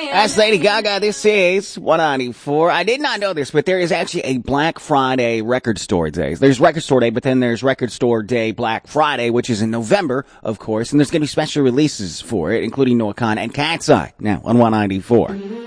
That's Lady Gaga. This is 194. I did not know this, but there is actually a Black Friday Record Store Day. There's Record Store Day, but then there's Record Store Day Black Friday, which is in November, of course, and there's going to be special releases for it, including Noah Khan and Cat's Eye, now on 194.